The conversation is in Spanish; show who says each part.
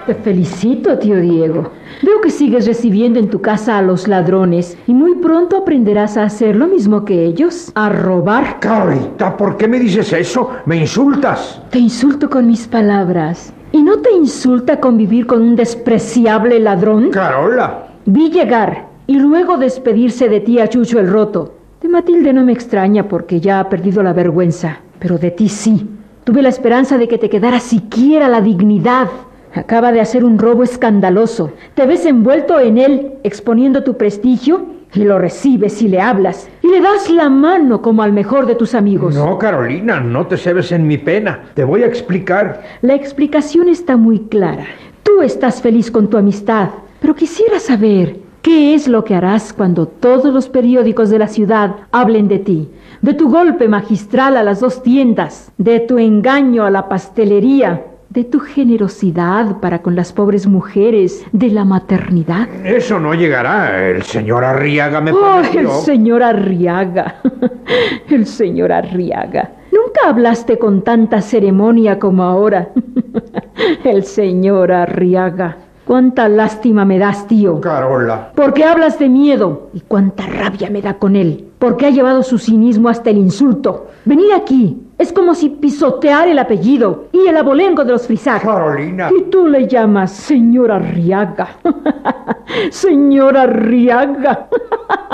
Speaker 1: Te felicito, tío Diego. Veo que sigues recibiendo en tu casa a los ladrones y muy pronto aprenderás a hacer lo mismo que ellos, a robar.
Speaker 2: Carolita, ¿por qué me dices eso? ¿Me insultas?
Speaker 1: Te insulto con mis palabras. ¿Y no te insulta convivir con un despreciable ladrón?
Speaker 2: Carola.
Speaker 1: Vi llegar y luego despedirse de ti a Chucho el Roto. De Matilde no me extraña porque ya ha perdido la vergüenza, pero de ti sí. Tuve la esperanza de que te quedara siquiera la dignidad. Acaba de hacer un robo escandaloso. Te ves envuelto en él, exponiendo tu prestigio, y lo recibes y le hablas. Y le das la mano como al mejor de tus amigos.
Speaker 2: No, Carolina, no te cebes en mi pena. Te voy a explicar.
Speaker 1: La explicación está muy clara. Tú estás feliz con tu amistad, pero quisiera saber qué es lo que harás cuando todos los periódicos de la ciudad hablen de ti. De tu golpe magistral a las 2 tiendas, de tu engaño a la pastelería, de tu generosidad para con las pobres mujeres, de la maternidad.
Speaker 2: Eso no llegará. El señor Arriaga me prometió.
Speaker 1: El señor Arriaga. El señor Arriaga. Nunca hablaste con tanta ceremonia como ahora. El señor Arriaga. Cuánta lástima me das, tío.
Speaker 2: Carola.
Speaker 1: Porque hablas de miedo. Y cuánta rabia me da con él. Porque ha llevado su cinismo hasta el insulto. Venir aquí es como si pisotear el apellido y el abolengo de los Frisac.
Speaker 2: Carolina.
Speaker 1: Y tú le llamas señor Arriaga. Señor Arriaga.